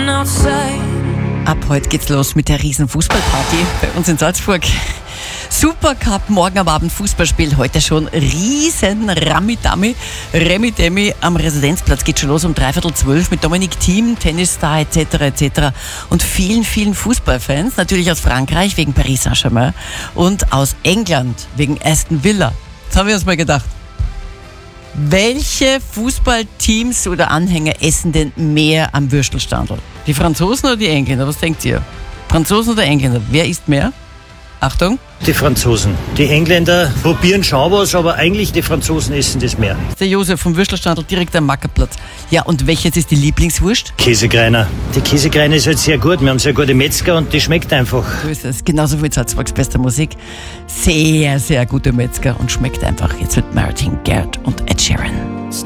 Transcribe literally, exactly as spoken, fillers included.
going outside. Ab heute geht's los mit der riesen Fußballparty bei uns in Salzburg. Supercup, morgen am Abend Fußballspiel, heute schon riesen Rami-Dami, Remi-Demi am Residenzplatz. Geht schon los um dreiviertel zwölf mit Dominic Thiem, Tennisstar et cetera et cetera und vielen, vielen Fußballfans, natürlich aus Frankreich wegen Paris Saint-Germain und aus England wegen Aston Villa. Das haben wir uns mal gedacht. Welche Fußballteams oder Anhänger essen denn mehr am Würstelstandl? Die Franzosen oder die Engländer? Was denkt ihr? Franzosen oder Engländer? Wer isst mehr? Achtung. Die Franzosen. Die Engländer probieren schon was, aber eigentlich die Franzosen essen das mehr. Der Josef vom Würstelstandl direkt am Mackerplatz. Ja, und welches ist die Lieblingswurst? Käsekreiner. Die Käsekreiner ist halt sehr gut. Wir haben sehr gute Metzger und die schmeckt einfach. So ist es. Genauso wie Salzburgs bester Musik. Sehr, sehr gute Metzger und schmeckt einfach. Jetzt mit Martin Garrix und Ed Sheeran.